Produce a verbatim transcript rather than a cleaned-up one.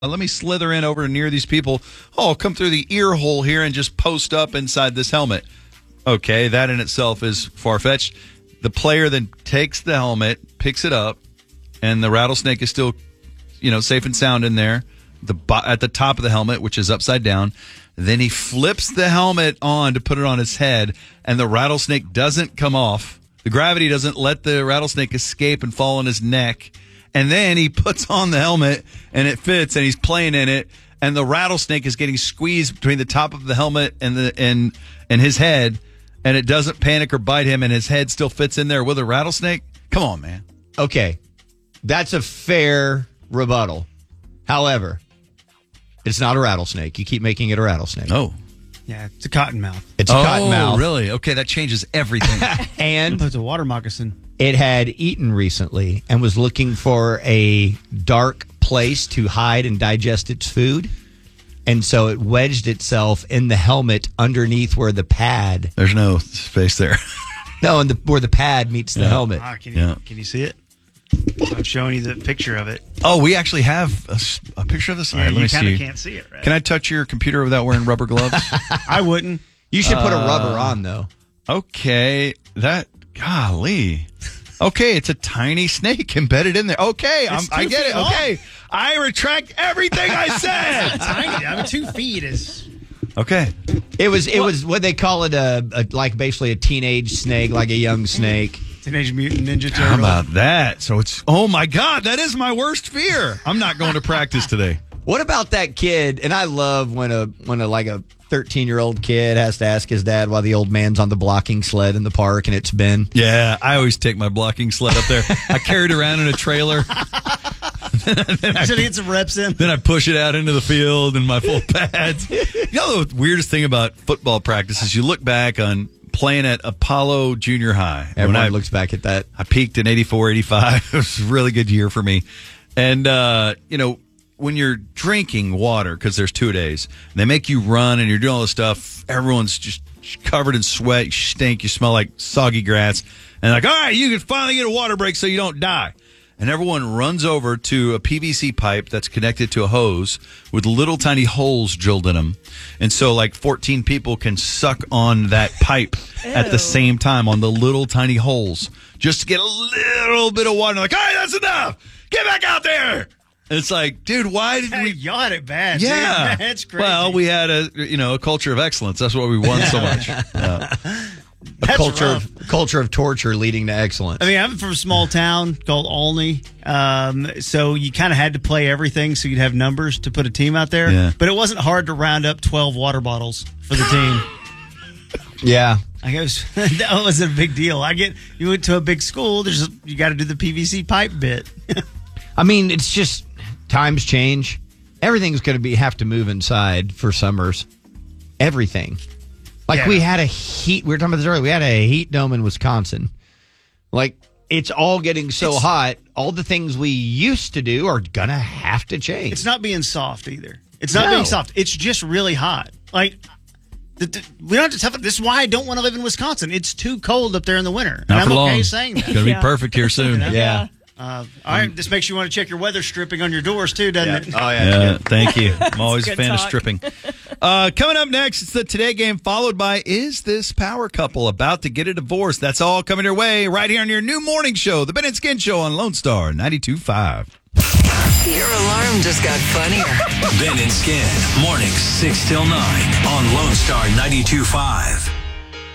let me slither in over near these people. Oh, I'll come through the ear hole here and just post up inside this helmet. Okay, that in itself is far-fetched. The player then takes the helmet, picks it up, and the rattlesnake is still, you know, safe and sound in there, the at the top of the helmet, which is upside down. Then he flips the helmet on to put it on his head, and the rattlesnake doesn't come off. The gravity doesn't let the rattlesnake escape and fall on his neck. And then he puts on the helmet, and it fits, and he's playing in it, and the rattlesnake is getting squeezed between the top of the helmet and the and and his head, and it doesn't panic or bite him, and his head still fits in there with a rattlesnake. Come on, man. Okay, that's a fair rebuttal. However, it's not a rattlesnake. You keep making it a rattlesnake. Oh. Yeah, it's a cottonmouth. It's a oh, cottonmouth. Really? Okay, that changes everything. And it's a water moccasin. It had eaten recently and was looking for a dark place to hide and digest its food. And so it wedged itself in the helmet underneath where the pad. There's no space there. No, and the, where the pad meets the yeah. helmet. Ah, can, you, yeah. can you see it? I'm showing you the picture of it. Oh, we actually have a, a picture of this? Yeah, All right, let you me kind of see. can't see it, right? Can I touch your computer without wearing rubber gloves? I wouldn't. You should put a rubber Uh, on, though. Okay. That, golly. Okay, it's a tiny snake embedded in there. Okay, I'm, I get it. long. Okay. I retract everything I said. Tiny. I mean, two feet is... Okay. It was it was what they call it, a, a like basically a teenage snake, like a young snake. Teenage Mutant Ninja Turtle. How about that? So it's, oh my God, that is my worst fear. I'm not going to practice today. What about that kid? And I love when a when a like a thirteen year old kid has to ask his dad why the old man's on the blocking sled in the park, and it's Ben. Yeah, I always take my blocking sled up there. I carry it around in a trailer. then, I, Should he get some reps in? then I push it out into the field in my full pads. You know the weirdest thing about football practice is you look back on playing at Apollo Junior High. Everyone When I, looks back at that. I peaked in eighty-four, eighty-five. It was a really good year for me. And, uh, you know, when you're drinking water, because there's two days, and they make you run and you're doing all this stuff, everyone's just covered in sweat, you stink, you smell like soggy grass, and like, all right, you can finally get a water break so you don't die. And everyone runs over to a P V C pipe that's connected to a hose with little tiny holes drilled in them. And so like fourteen people can suck on that pipe at the same time on the little tiny holes just to get a little bit of water. Like, all right, that's enough. Get back out there. And it's like, dude, why did we? Y'all had it bad. Yeah. Dude. That's crazy. Well, we had a, you know, a culture of excellence. That's why we won so much. Yeah. A That's culture rough. of culture of torture leading to excellence. I mean, I'm from a small town called Olney, um, so you kind of had to play everything so you'd have numbers to put a team out there. Yeah. But it wasn't hard to round up twelve water bottles for the team. yeah. I guess that wasn't a big deal. I get you went to a big school. There's you got to do the P V C pipe bit. I mean, it's just times change. Everything's going to be have to move inside for summers. Everything. Like Yeah. we had a heat. We were talking about this earlier. We had a heat dome in Wisconsin. Like it's all getting so It's- hot. All the things we used to do are gonna have to change. It's not being soft either. It's not No. being soft. It's just really hot. Like the, the, we don't have to tough it. This is why I don't want to live in Wisconsin. It's too cold up there in the winter. Not and for I'm long. okay saying that. It's going to be Yeah. perfect here soon. yeah. Uh, all right, this makes you want to check your weather stripping on your doors too, doesn't it? Oh Yeah, thank you. I'm always a good fan of talk. stripping. Uh, coming up next, it's the Today Game, followed by Is This Power Couple About to Get a Divorce? That's all coming your way right here on your new morning show, The Ben and Skin Show on Lone Star ninety-two point five. Your alarm just got funnier. Ben and Skin, mornings six till nine on Lone Star ninety-two point five.